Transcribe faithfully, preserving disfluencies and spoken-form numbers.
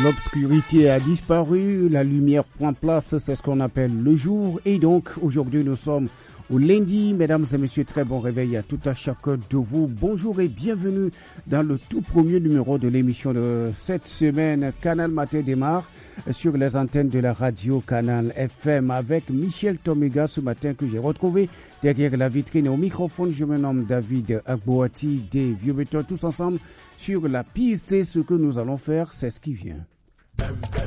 L'obscurité a disparu, la lumière prend place, c'est ce qu'on appelle le jour. Et donc, aujourd'hui, nous sommes au lundi. Mesdames et messieurs, très bon réveil à tout à chacun de vous. Bonjour et bienvenue dans le tout premier numéro de l'émission de cette semaine. Canal Matin démarre sur les antennes de la radio Canal F M avec Michel Tomiga ce matin que j'ai retrouvé derrière la vitrine. Au microphone, je me nomme David Agbouati des Vieux Bétons, tous ensemble sur la piste. Et ce que nous allons faire, c'est ce qui vient.